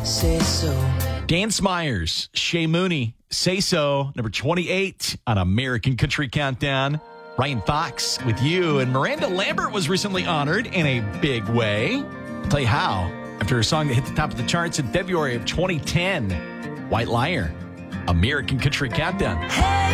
Say so. Dan Smyers, Shay Mooney, Say So, number 28 on American Country Countdown. Ryan Fox with You, and Miranda Lambert was recently honored in a big way. I'll tell you how. After a song that hit the top of the charts in February of 2010, White Liar, American Country Countdown. Hey.